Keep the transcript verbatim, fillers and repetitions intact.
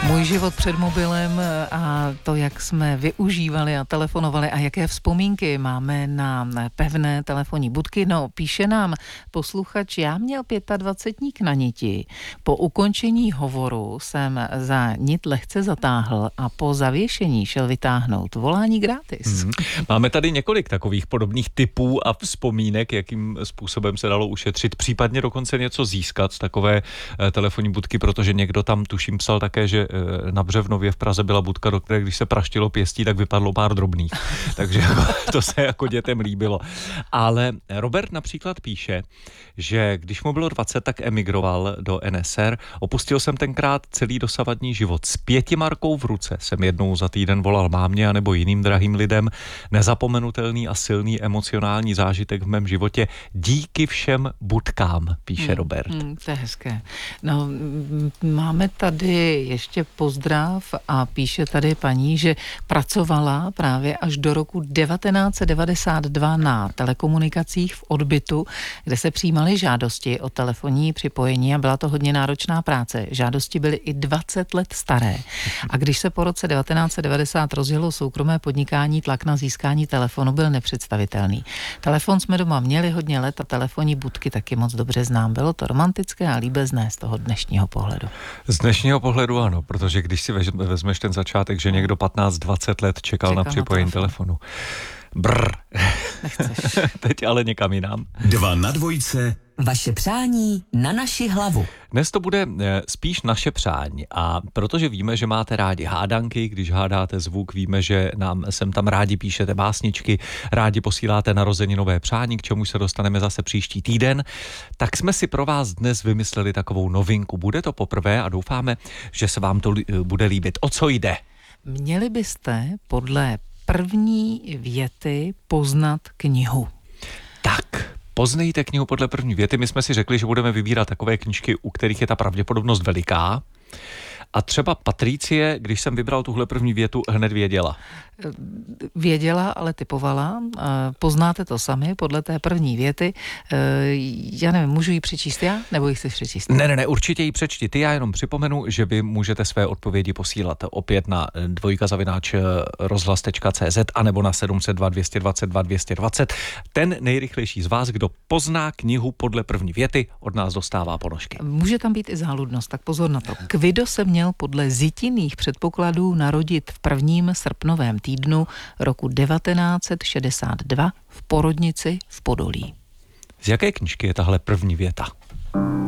Můj život před mobilem a to, jak jsme využívali a telefonovali a jaké vzpomínky máme na pevné telefonní budky. No, píše nám posluchač, já měl dvacet pět na niti. Po ukončení hovoru jsem za nit lehce zatáhl a po zavěšení šel vytáhnout volání gratis. Hmm. Máme tady několik takových podobných typů a vzpomínek, jakým způsobem se dalo ušetřit, případně dokonce něco získat z takové telefonní budky, protože někdo tam, tuším, psal také, že na Břevnově v Praze byla budka, do které když se praštilo pěstí, tak vypadlo pár drobných. Takže to se jako dětem líbilo. Ale Robert například píše, že když mu bylo dvacet, tak emigroval do N S R. Opustil jsem tenkrát celý dosavadní život. S pětimarkou v ruce jsem jednou za týden volal mámě anebo jiným drahým lidem. Nezapomenutelný a silný emocionální zážitek v mém životě. Díky všem budkám, píše hmm, Robert. Hmm, to je hezké. No, máme tady ještě pozdrav a píše tady paní, že pracovala právě až do roku devatenáct set devadesát dva na telekomunikacích v odbytu, kde se přijímaly žádosti o telefonní připojení a byla to hodně náročná práce. Žádosti byly i dvacet let staré. A když se po roce devatenáct set devadesát rozjelo soukromé podnikání, tlak na získání telefonu byl nepředstavitelný. Telefon jsme doma měli hodně let a telefonní budky taky moc dobře znám. Bylo to romantické a líbezné z toho dnešního pohledu. Z dnešního pohledu ano, protože když si vezmeš ten začátek, že někdo patnáct dvacet let čekal, čekal na připojení na telefonu. Brr. Nechceš. Teď ale někam jinam. Dva na dvojce. Vaše přání na naši hlavu. Dnes to bude spíš naše přání a protože víme, že máte rádi hádanky, když hádáte zvuk, víme, že nám sem tam rádi píšete básničky, rádi posíláte narozeninové přání, k čemu se dostaneme zase příští týden, tak jsme si pro vás dnes vymysleli takovou novinku. Bude to poprvé a doufáme, že se vám to bude líbit. O co jde? Měli byste podle první věty poznat knihu. Tak, poznejte knihu podle první věty. My jsme si řekli, že budeme vybírat takové knížky, u kterých je ta pravděpodobnost veliká. A třeba Patricie, když jsem vybral tuhle první větu, hned věděla. Věděla, ale typovala. Poznáte to sami podle té první věty. Já nevím, můžu ji přečíst já, nebo ji chceš přečíst? Ne, ne, ne, určitě ji přečti. Ty, já jenom připomenu, že vy můžete své odpovědi posílat opět na dvojka zavináč rozhlas tečka cé zet anebo na sedm set dva, dvě stě dvacet dva, dvě stě dvacet. Ten nejrychlejší z vás, kdo pozná knihu podle první věty, od nás dostává ponožky. Může tam být i záludnost, tak pozor na to. Kvido se měl podle Zitiných předpokladů narodit v prvním srpnovém týdnu roku devatenáct set šedesát dva v porodnici v Podolí. Z jaké knížky je tahle první věta?